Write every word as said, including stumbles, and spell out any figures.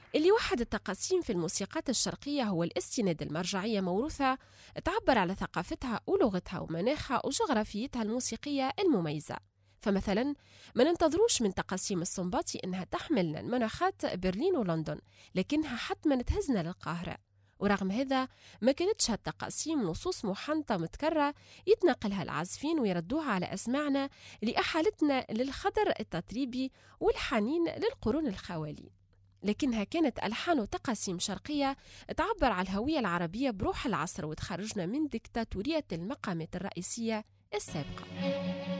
اللي وحد التقاسيم في الموسيقات الشرقية هو الاستناد المرجعية موروثة تعبر على ثقافتها ولغتها ومناخها وجغرافيتها الموسيقية المميزة. فمثلا ما ننتظروش من تقاسيم السنباطي إنها تحملنا المناخات برلين ولندن، لكنها حتما تهزنا للقاهرة. ورغم هذا ما كانتش هالتقاسيم نصوص محنطة متكررة يتنقلها العازفين ويردوها على أسماعنا لأحالتنا للخضر التطريبي والحنين للقرون الخوالي، لكنها كانت ألحان وتقاسيم شرقية تعبر عن الهوية العربية بروح العصر وتخرجنا من ديكتاتورية المقامات الرئيسية السابقة.